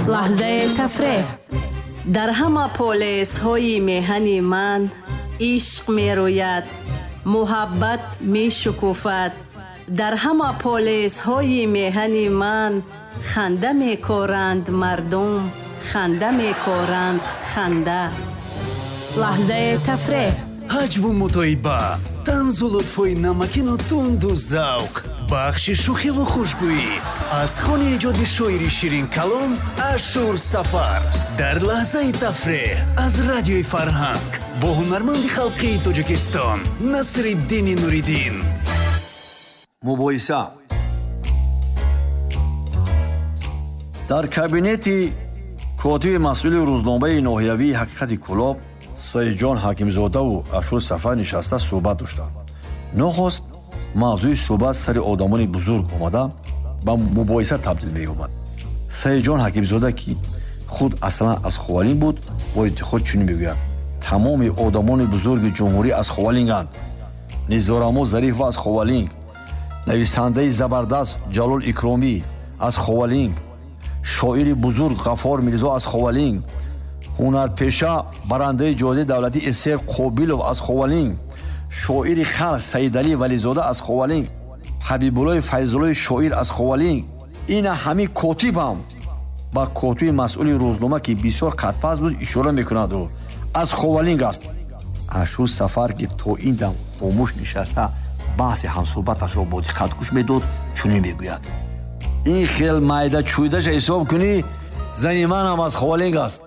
لحظه تفریح. در همه پولیس های میهن من عشق می روید، محبت می شکوفد. در همه پولیس های میهن من خنده می کارند مردم، خنده می کارند خنده. لحظه تفریح. حجب و متایبه، طنز و لطفای نمکین و تند و ذوق، بخش شوخی و خوشگویی از خانه ایجاد شاعری شیرین کلام اشور سفر در لحظه تفریح از رادیوی فرهنگ با هنرمند خلقی تاجیکستان نصرالدین نوریدین. مباحثه در کابینت کاتب مسئول روزنامه ناحیوی حقیقت کلاب سیدجان حکیمزاده و اشور سفر نشسته صحبت داشتند. نخست موضوع صحبت سر آدمان بزرگ آمده به مباحثه تبدیل می آمد. سیدجان حکیمزاده که خود اصلا از خوالین بود با اتخاذ چنین میگوید: تمام آدمان بزرگ جمهوری از خوالینگند. نظارما ظریف از خوالینگ، نویسنده زبردست جلال اکرامی از خوالینگ، شاعر بزرگ غفار میرزا از خوالینگ، هنرپیشه برنده جایزه دولتی اسیر قابیلوف از خوالینگ، شاعر خلق سیدعلی ولیزاده از خوالینگ، حبیبالله فیض‌الله شاعر از خوالینگ. این همه کاتب هم با کاتب مسئول روزنامه که بسیار خط‌پز بود اشاره میکند و از خوالینگ است. اشور سفر که تا این دم خاموش نشسته بحث همصحبتش را با دقت گوش میداد چنین میگوید: این خیل مایده چویدش حساب کنی زنی من هم از خوالینگ است.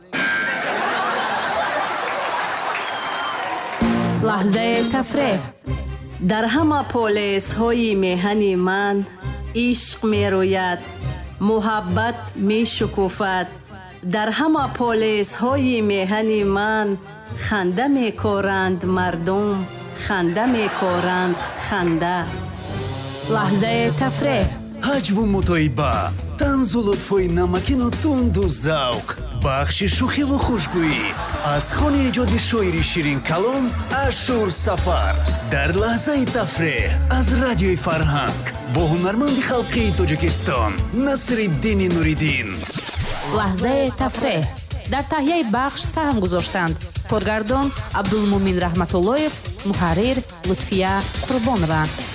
لحظه تفریح. در همه پولیس های میهن من عشق می روید، محبت می شکوفد. در همه پولیس های میهن من خنده می کارند مردم، خنده می کارند خنده. لحظه تفریح. حجب و متایبه، طنز و لطفای نمکین و تند و ذوق، بخش شوخی و خوشگویی از خانه ایجاد شاعری شیرین کلام اشور سفر در لحظه تفریح از رادیوی فرهنگ با هنرمند خلقی تاجیکستان نصرالدین نوریدین. لحظه تفریح. در تهیه بخش سهم گذاشتند کارگردان عبدالمومن رحمتاللهیف، محرر لطفیه قربانова.